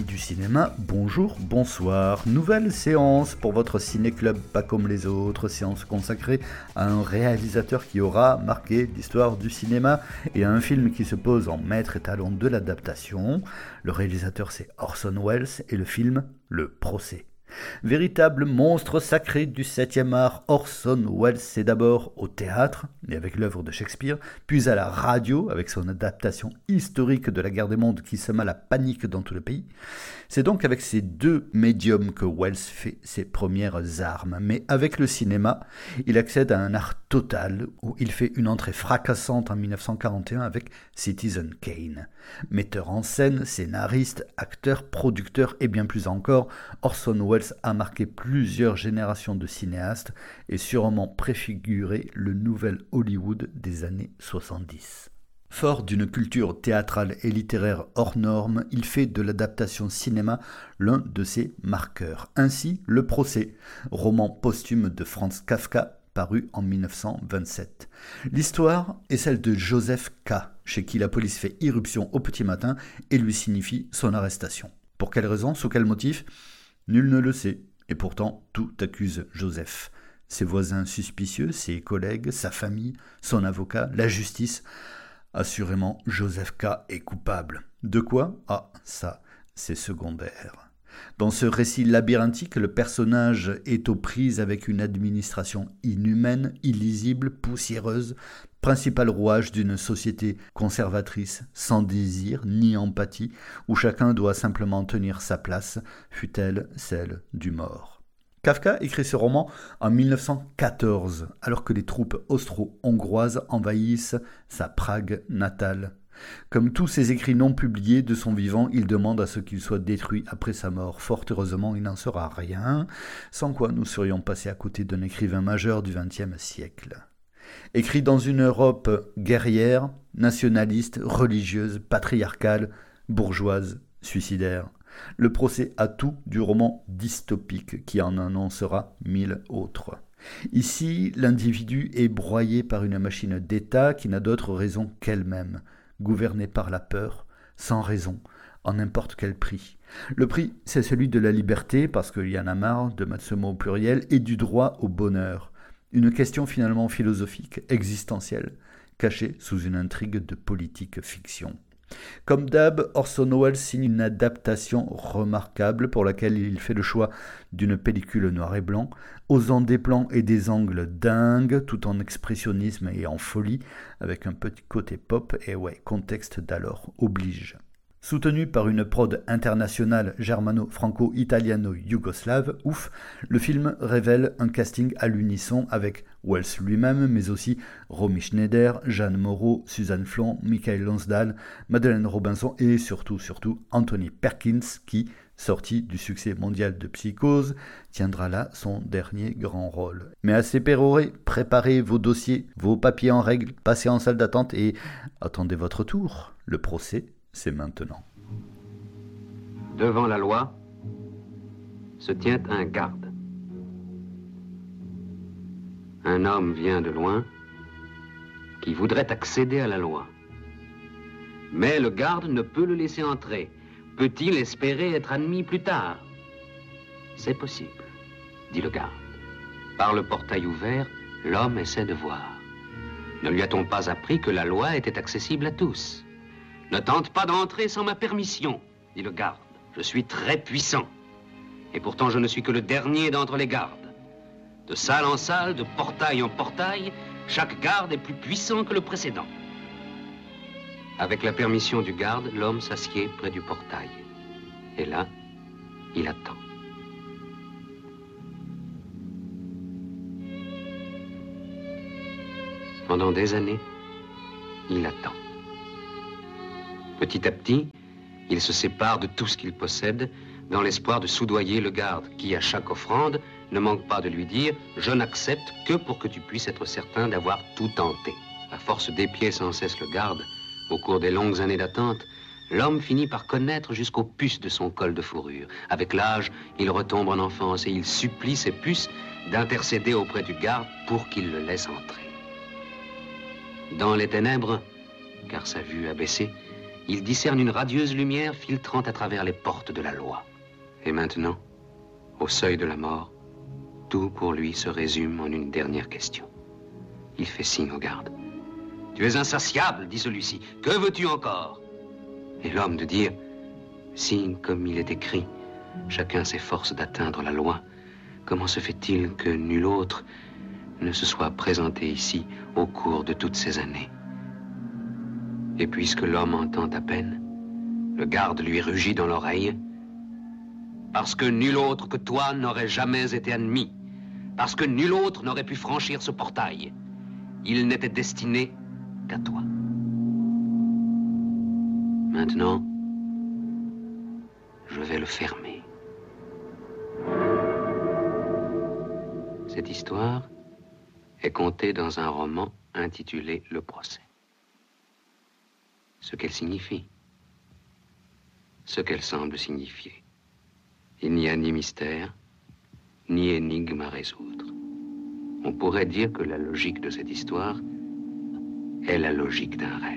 du cinéma, bonjour, bonsoir. Nouvelle séance pour votre ciné-club pas comme les autres, séance consacrée à un réalisateur qui aura marqué l'histoire du cinéma et à un film qui se pose en maître étalon de l'adaptation. Le réalisateur c'est Orson Welles et le film Le Procès. Véritable monstre sacré du 7e art, Orson Welles est d'abord au théâtre, et avec l'œuvre de Shakespeare, puis à la radio, avec son adaptation historique de la guerre des mondes qui sema la panique dans tout le pays. C'est donc avec ces deux médiums que Welles fait ses premières armes. Mais avec le cinéma, il accède à un art total, où il fait une entrée fracassante en 1941 avec Citizen Kane. Metteur en scène, scénariste, acteur, producteur et bien plus encore, Orson Welles a marqué plusieurs générations de cinéastes et sûrement préfiguré le nouvel Hollywood des années 70. Fort d'une culture théâtrale et littéraire hors norme, il fait de l'adaptation cinéma l'un de ses marqueurs. Ainsi, Le Procès, roman posthume de Franz Kafka, paru en 1927. L'histoire est celle de Joseph K., chez qui la police fait irruption au petit matin et lui signifie son arrestation. Pour quelle raison, sous quel motif ? Nul ne le sait, et pourtant tout accuse Joseph. Ses voisins suspicieux, ses collègues, sa famille, son avocat, la justice. Assurément, Joseph K. est coupable. De quoi ? Ah, ça, c'est secondaire. Dans ce récit labyrinthique, le personnage est aux prises avec une administration inhumaine, illisible, poussiéreuse, principal rouage d'une société conservatrice, sans désir ni empathie, où chacun doit simplement tenir sa place, fût-elle celle du mort. Kafka écrit ce roman en 1914, alors que les troupes austro-hongroises envahissent sa Prague natale. Comme tous ses écrits non publiés de son vivant, il demande à ce qu'il soit détruit après sa mort. Fort heureusement, il n'en sera rien, sans quoi nous serions passés à côté d'un écrivain majeur du XXe siècle. Écrit dans une Europe guerrière, nationaliste, religieuse, patriarcale, bourgeoise, suicidaire, Le Procès a tout du roman dystopique qui en annoncera 1000 autres. Ici, l'individu est broyé par une machine d'État qui n'a d'autre raison qu'elle-même, gouvernée par la peur, sans raison, en n'importe quel prix. Le prix, c'est celui de la liberté, parce qu'il y en a marre de mettre ce mot au pluriel, et du droit au bonheur. Une question finalement philosophique, existentielle, cachée sous une intrigue de politique fiction. Comme d'hab, Orson Welles signe une adaptation remarquable pour laquelle il fait le choix d'une pellicule noir et blanc, osant des plans et des angles dingues, tout en expressionnisme et en folie, avec un petit côté pop, et ouais, contexte d'alors oblige. Soutenu par une prod internationale germano-franco-italiano-yougoslave, ouf, le film révèle un casting à l'unisson avec Welles lui-même, mais aussi Romy Schneider, Jeanne Moreau, Suzanne Flon, Michael Lonsdale, Madeleine Robinson et surtout Anthony Perkins qui, sorti du succès mondial de Psychose, tiendra là son dernier grand rôle. Mais assez péroré, préparez vos dossiers, vos papiers en règle, passez en salle d'attente et attendez votre tour. Le procès, c'est maintenant. Devant la loi se tient un garde. Un homme vient de loin qui voudrait accéder à la loi. Mais le garde ne peut le laisser entrer. Peut-il espérer être admis plus tard ? C'est possible, dit le garde. Par le portail ouvert, l'homme essaie de voir. Ne lui a-t-on pas appris que la loi était accessible à tous ? Ne tente pas d'entrer sans ma permission, dit le garde. Je suis très puissant. Et pourtant, je ne suis que le dernier d'entre les gardes. De salle en salle, de portail en portail, chaque garde est plus puissant que le précédent. Avec la permission du garde, l'homme s'assied près du portail. Et là, il attend. Pendant des années, il attend. Petit à petit, il se sépare de tout ce qu'il possède dans l'espoir de soudoyer le garde qui, à chaque offrande, ne manque pas de lui dire « Je n'accepte que pour que tu puisses être certain d'avoir tout tenté ». À force d'épier sans cesse le garde, au cours des longues années d'attente, l'homme finit par connaître jusqu'aux puces de son col de fourrure. Avec l'âge, il retombe en enfance et il supplie ses puces d'intercéder auprès du garde pour qu'il le laisse entrer. Dans les ténèbres, car sa vue a baissé, Il discerne une radieuse lumière filtrant à travers les portes de la loi. Et maintenant, au seuil de la mort, tout pour lui se résume en une dernière question. Il fait signe au garde. « Tu es insatiable, dit celui-ci. Que veux-tu encore ?» Et l'homme de dire, « Si, comme il est écrit, chacun s'efforce d'atteindre la loi, comment se fait-il que nul autre ne se soit présenté ici au cours de toutes ces années ?» Et puisque l'homme entend à peine, le garde lui rugit dans l'oreille, « Parce que nul autre que toi n'aurait jamais été admis, parce que nul autre n'aurait pu franchir ce portail. Il n'était destiné qu'à toi. Maintenant, je vais le fermer. » Cette histoire est contée dans un roman intitulé Le procès. Ce qu'elle signifie, ce qu'elle semble signifier. Il n'y a ni mystère, ni énigme à résoudre. On pourrait dire que la logique de cette histoire est la logique d'un rêve.